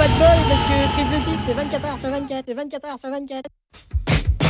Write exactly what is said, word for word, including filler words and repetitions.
pas de bol parce que Triple six c'est vingt-quatre heures sur vingt-quatre et vingt-quatre heures sur vingt-quatre.